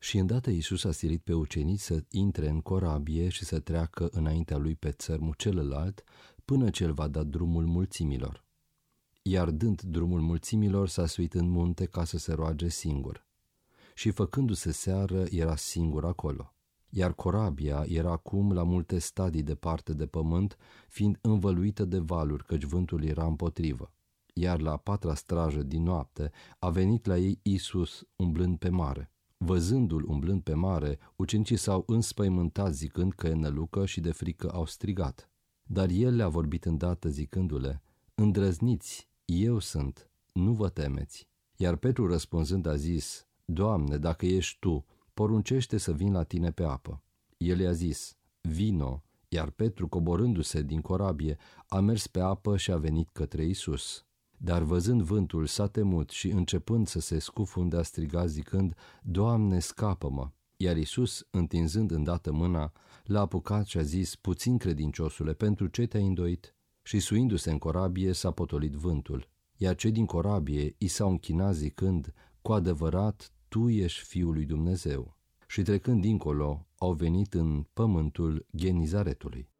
Și îndată Iisus a silit pe ucenici să intre în corabie și să treacă înaintea lui pe țărmul celălalt, până ce el va da drumul mulțimilor. Iar dând drumul mulțimilor, s-a suit în munte ca să se roage singur. Și făcându-se seară, era singur acolo. Iar corabia era acum la multe stadii departe de pământ, fiind învăluită de valuri, căci vântul era împotrivă. Iar la a patra strajă din noapte a venit la ei Iisus umblând pe mare. Văzându-l umblând pe mare, ucenicii s-au înspăimântat zicând că e nălucă și de frică au strigat. Dar el le-a vorbit îndată zicându-le: îndrăzniți, eu sunt, nu vă temeți. Iar Petru răspunzând a zis: Doamne, dacă ești tu, poruncește să vin la tine pe apă. El i-a zis: vino, iar Petru, coborându-se din corabie, a mers pe apă și a venit către Iisus. Dar văzând vântul, s-a temut și începând să se scufunde, a strigat zicând: Doamne, scapă-mă! Iar Iisus, întinzând îndată mâna, l-a apucat și a zis: puțin credinciosule, pentru ce te-ai îndoit? Și suindu-se în corabie, s-a potolit vântul. Iar cei din corabie i s-au închinat zicând: cu adevărat, tu ești Fiul lui Dumnezeu. Și trecând dincolo, au venit în pământul Genizaretului.